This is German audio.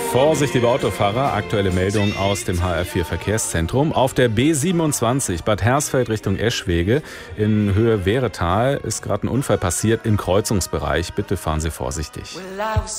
Vorsicht, liebe Autofahrer, aktuelle Meldung aus dem HR4 Verkehrszentrum. Auf der B27 Bad Hersfeld Richtung Eschwege in Höhe Wehretal ist gerade ein Unfall passiert im Kreuzungsbereich. Bitte fahren Sie vorsichtig.